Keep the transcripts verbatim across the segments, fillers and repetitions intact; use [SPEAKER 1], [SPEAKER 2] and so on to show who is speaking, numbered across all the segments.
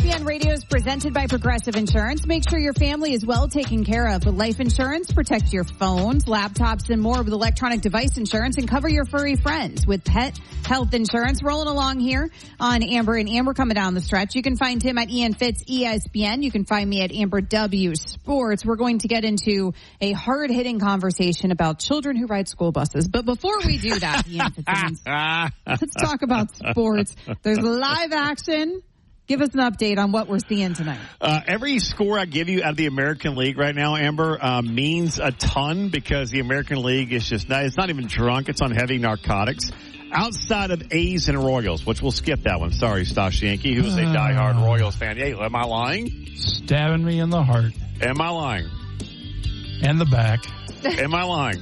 [SPEAKER 1] P N Radio is presented by Progressive Insurance. Make sure your family is well taken care of with life insurance. Protect your phones, laptops, and more with electronic device insurance, and cover your furry friends with pet health insurance. Rolling along here on Amber and Amber coming down the stretch. You can find him at Ian Fitz E S P N. You can find me at Amber W Sports. We're going to get into a hard-hitting conversation about children who ride school buses. But before we do that, Ian Fitzsimmons, let's talk about sports. There's live action. Give us an update on what we're seeing tonight.
[SPEAKER 2] Uh, every score I give you out of the American League right now, Amber, uh, means a ton because the American League is just not, it's not even drunk. It's on heavy narcotics. Outside of A's and Royals, which we'll skip that one. Sorry, Stosh Yankee, who is a diehard Royals fan. Hey, am I lying?
[SPEAKER 3] Stabbing me in the heart.
[SPEAKER 2] Am I lying?
[SPEAKER 3] And the back.
[SPEAKER 2] Am I lying?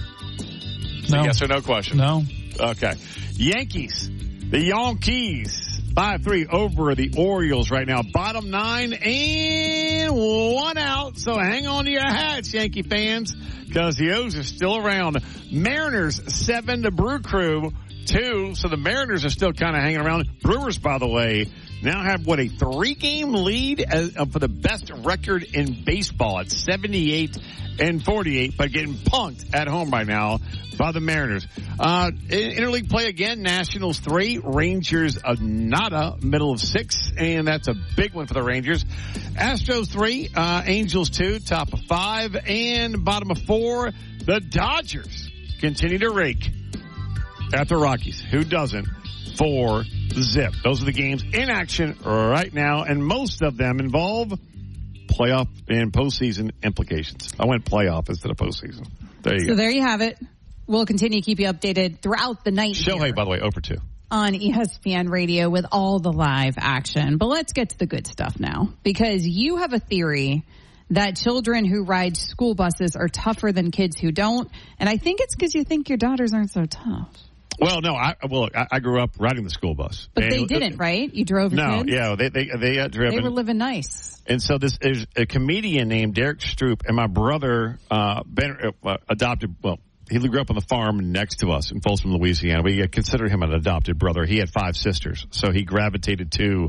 [SPEAKER 3] No.
[SPEAKER 2] Yes or no question?
[SPEAKER 3] No.
[SPEAKER 2] Okay. Yankees. The Yankees. five three over the Orioles right now. Bottom nine and one out. So hang on to your hats, Yankee fans, because the O's are still around. Mariners seven to Brew Crew two. So the Mariners are still kind of hanging around. Brewers, by the way, now have, what, a three-game lead as, uh, for the best record in baseball at seventy-eight and forty-eight, but getting punked at home right now by the Mariners. Uh, interleague play again, Nationals three, Rangers of nada, middle of six, and that's a big one for the Rangers. Astros three, uh, Angels two, top of five, and bottom of four, the Dodgers continue to rake at the Rockies. Who doesn't? Four zip. Those are the games in action right now, and most of them involve playoff and postseason implications. I went playoff instead of postseason. There you
[SPEAKER 1] so
[SPEAKER 2] go.
[SPEAKER 1] So there you have it. We'll continue to keep you updated throughout the night.
[SPEAKER 2] Shohei, by the way, over two.
[SPEAKER 1] On E S P N Radio with all the live action. But let's get to the good stuff now, because you have a theory that children who ride school buses are tougher than kids who don't. And I think it's because you think your daughters aren't so tough.
[SPEAKER 2] Well, no, I well, look, I, I grew up riding the school bus,
[SPEAKER 1] but
[SPEAKER 2] and
[SPEAKER 1] they didn't, right? You drove your
[SPEAKER 2] no,
[SPEAKER 1] kids?
[SPEAKER 2] yeah, they they they got driven.
[SPEAKER 1] They were living nice.
[SPEAKER 2] And so this is a comedian named Derek Stroop, and my brother uh, ben, uh, adopted. Well, he grew up on the farm next to us in Folsom, Louisiana. We consider him an adopted brother. He had five sisters, so he gravitated to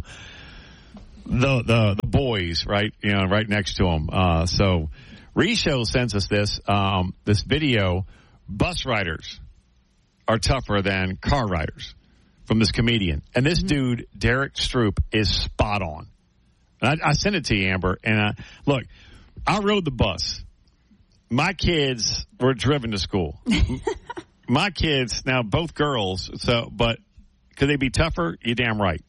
[SPEAKER 2] the the, the boys, right? You know, right next to him. Uh, so, Risho sends us this um, this video. Bus riders are tougher than car riders from this comedian. And this mm-hmm. dude, Derek Stroop, is spot on. And I, I sent it to you, Amber. And uh, look, I rode the bus. My kids were driven to school. My kids, now both girls, so but could they be tougher? You're damn right.